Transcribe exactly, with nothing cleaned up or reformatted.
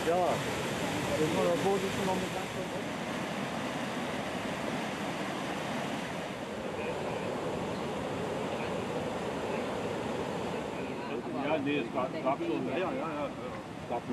Ja, das war der Boden schon noch mit langsam weg. Ja, nee, es gab, gab schon. Ja, ja, ja.